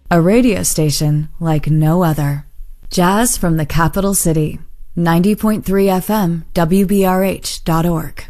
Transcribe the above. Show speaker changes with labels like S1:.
S1: A radio station like no other. Jazz from the capital city. 90.3 FM, WBRH.org.